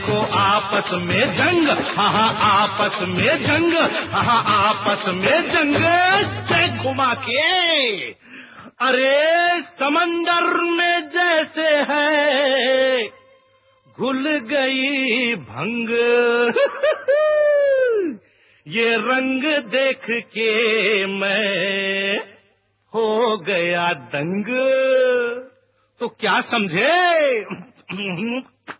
को आपस में जंग, हाँ आपस में जंग, हाँ आपस में जंग से घुमा के। अरे समंदर में जैसे है घुल गई भंग, ये रंग देख के मैं हो गया दंग। तो क्या समझे?